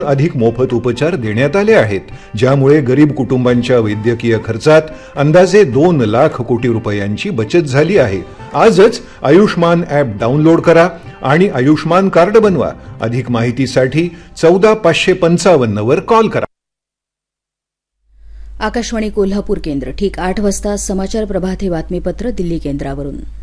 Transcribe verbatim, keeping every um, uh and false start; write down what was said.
अधिक मोफत उपचार देण्यात आले आहेत, ज्यामुळे गरीब कुटुंबांच्या वैद्यकीय खर्चात अंदाजे दोन लाख कोटी रुपयांची बचत झाली आहे. आजच आयुष्मान ॲप डाउनलोड करा आणि आयुष्मान कार्ड बनवा. अधिक माहितीसाठी चौदा पाचशे पंचावन्न वर कॉल करा. आकाशवाणी कोल्हापूर केंद्र ठीक आठ वाजता समाचार प्रभात हे बातमीपत्र दिल्ली केंद्रावरून.